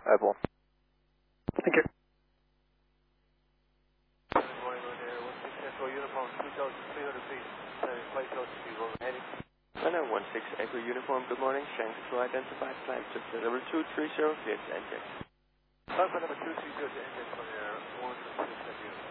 Apple. Thank you. Good morning, we're there. 16 Echo Uniform, 2,300 feet. Flight altitude, where we're heading. Center 16 Echo Uniform, good morning. Shanghai to identified flight, just number 230, cleared to enter. Alpha number 230 to enter from there, 126 Echo.